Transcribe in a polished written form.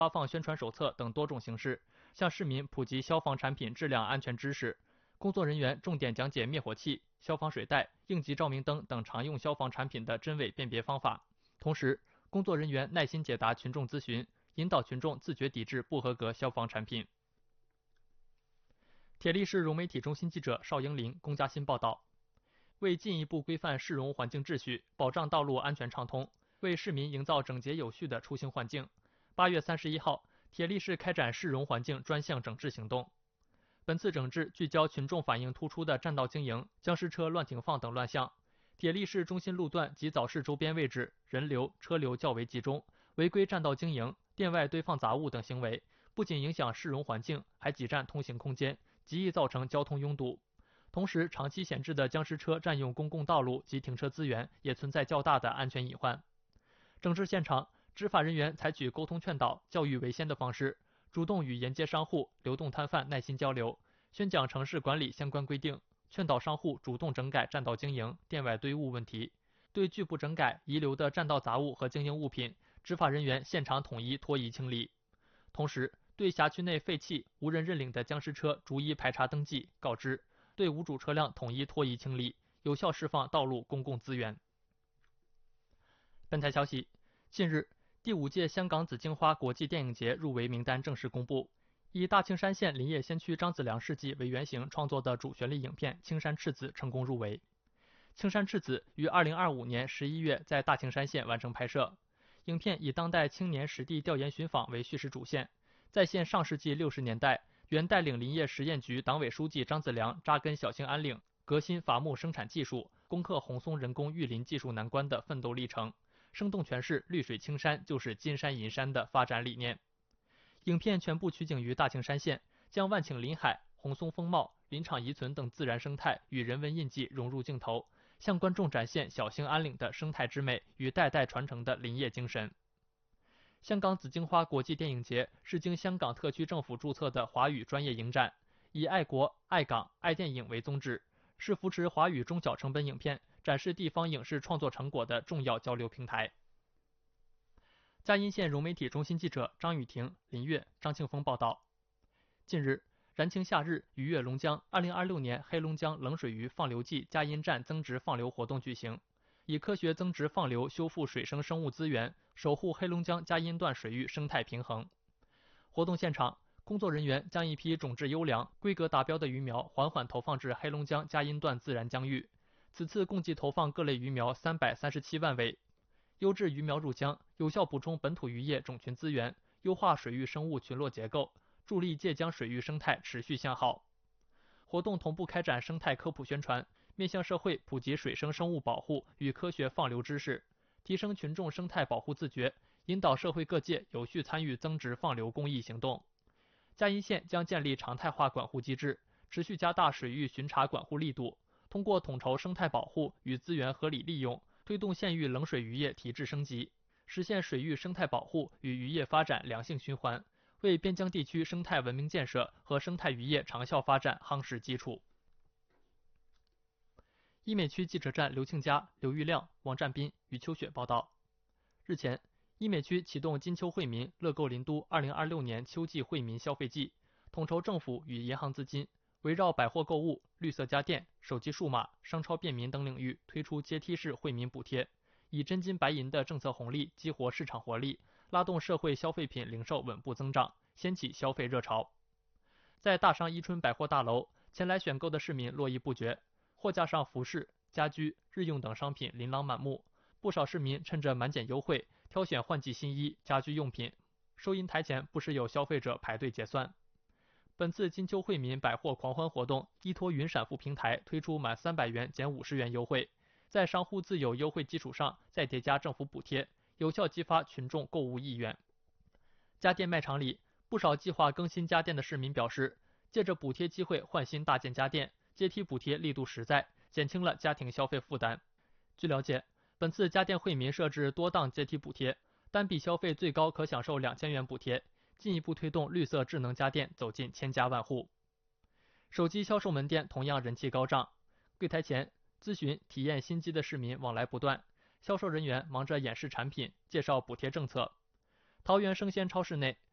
发放宣传手册等多种形式，向市民普及消防产品质量安全知识。工作人员重点讲解灭火器、消防水袋、应急照明灯等常用消防产品的真伪辨别方法。同时，工作人员耐心解答群众咨询，引导群众自觉抵制不合格消防产品。铁力市融媒体中心记者邵英林、龚嘉欣报道。为进一步规范市容环境秩序，保障道路安全畅通，为市民营造整洁有序的出行环境，8月31号，铁力市开展市容环境专项整治行动。本次整治聚焦群众反映突出的占道经营、僵尸车乱停放等乱象。铁力市中心路段及早市周边位置人流、车流较为集中，违规占道经营、店外堆放杂物等行为，不仅影响市容环境，还挤占通行空间，极易造成交通拥堵。同时，长期闲置的僵尸车占用公共道路及停车资源，也存在较大的安全隐患。整治现场，执法人员采取沟通劝导、教育为先的方式，主动与沿街商户、流动摊贩耐心交流，宣讲城市管理相关规定，劝导商户主动整改占道经营、店外堆物问题。对拒不整改、遗留的占道杂物和经营物品，执法人员现场统一拖移清理。同时，对辖区内废弃、无人认领的僵尸车逐一排查登记、告知。对无主车辆统一拖移清理，有效释放道路公共资源。本台消息，近日，第5届香港紫荆花国际电影节入围名单正式公布，以大青山县林业先驱张子良事迹为原型创作的主旋律影片《青山赤子》成功入围。青山赤子于2025年11月在大青山县完成拍摄，影片以当代青年实地调研寻访为叙事主线，再现上世纪60年代。原带领林业实验局党委书记张子良扎根小兴安岭，革新伐木生产技术，攻克红松人工育林技术难关的奋斗历程，生动诠释绿水青山就是金山银山的发展理念。影片全部取景于大青山县，将万顷林海、红松风貌、林场遗存等自然生态与人文印记融入镜头，向观众展现小兴安岭的生态之美与代代传承的林业精神。香港紫荆花国际电影节是经香港特区政府注册的华语专业影展，以爱国、爱港、爱电影为宗旨，是扶持华语中小成本影片、展示地方影视创作成果的重要交流平台。嘉荫县融媒体中心记者张雨婷、林月、张庆峰报道。近日，燃情夏日，鱼跃龙江2026年黑龙江冷水鱼放流季嘉荫站增值放流活动举行，以科学增值放流修复水生生物资源，守护黑龙江嘉荫段水域生态平衡。活动现场，工作人员将一批种质优良、规格达标的鱼苗缓缓投放至黑龙江嘉荫段自然江域。此次共计投放各类鱼苗337万尾。优质鱼苗入江，有效补充本土渔业种群资源，优化水域生物群落结构，助力界江水域生态持续向好。活动同步开展生态科普宣传，面向社会普及水生生物保护与科学放流知识，提升群众生态保护自觉，引导社会各界有序参与增值放流公益行动。嘉荫县将建立常态化管护机制，持续加大水域巡查管护力度，通过统筹生态保护与资源合理利用，推动县域冷水渔业提质升级，实现水域生态保护与渔业发展良性循环，为边疆地区生态文明建设和生态渔业长效发展夯实基础。医美区记者站刘庆佳、刘玉亮、王占斌、于秋雪报道。日前，医美区启动金秋惠民乐购林都2026年秋季惠民消费季，统筹政府与银行资金，围绕百货购物、绿色家电、手机数码、商超便民等领域推出阶梯式惠民补贴，以真金白银的政策红利激活市场活力，拉动社会消费品零售稳步增长，掀起消费热潮。在大商伊春百货大楼，前来选购的市民络绎不绝，货架上服饰、家居、日用等商品琳琅满目，不少市民趁着满减优惠挑选换季新衣、家居用品。收银台前不时有消费者排队结算。本次金秋惠民百货狂欢活动，依托云闪付平台推出满300元减50元优惠，在商户自有优惠基础上再叠加政府补贴，有效激发群众购物意愿。家电卖场里，不少计划更新家电的市民表示，借着补贴机会换新大件家电，阶梯补贴力度实在，减轻了家庭消费负担。据了解，本次家电惠民设置多档阶梯补贴，单笔消费最高可享受2000元补贴，进一步推动绿色智能家电走进千家万户。手机销售门店同样人气高涨，柜台前咨询体验新机的市民往来不断，销售人员忙着演示产品，介绍补贴政策。桃园生鲜超市内，